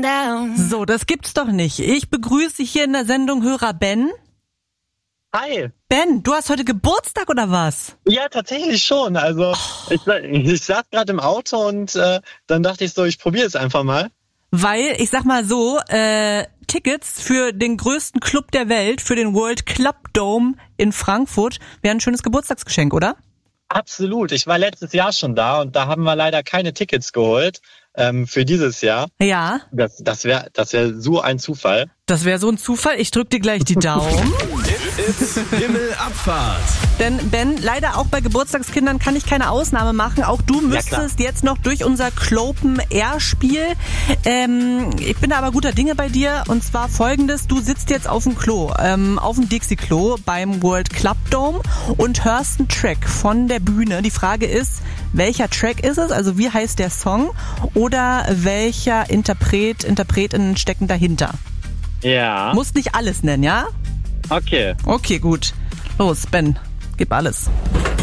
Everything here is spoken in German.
down. So, das gibt's doch nicht. Ich begrüße hier in der Sendung Hörer Ben. Hi. Ben, du hast heute Geburtstag oder was? Ja, tatsächlich schon. Also ich saß gerade im Auto und dann dachte ich so, ich probiere es einfach mal. Weil, ich sag mal so, Tickets für den größten Club der Welt, für den World Club Dome in Frankfurt, wäre ein schönes Geburtstagsgeschenk, oder? Absolut. Ich war letztes Jahr schon da und da haben wir leider keine Tickets geholt für dieses Jahr. Ja. Das wär so ein Zufall. Das wäre so ein Zufall. Ich drück dir gleich die Daumen. Himmelabfahrt. Denn Ben, leider auch bei Geburtstagskindern kann ich keine Ausnahme machen. Auch du müsstest jetzt noch durch unser Clopen Air Spiel. Ich bin da aber guter Dinge bei dir. Und zwar folgendes: Du sitzt jetzt auf dem Klo, auf dem Dixie-Klo beim World Club Dome und hörst einen Track von der Bühne. Die Frage ist, welcher Track ist es? Also wie heißt der Song? Oder welcher Interpretin stecken dahinter? Ja. Musst nicht alles nennen, ja? Okay. Okay, gut. Los, Ben, gib alles.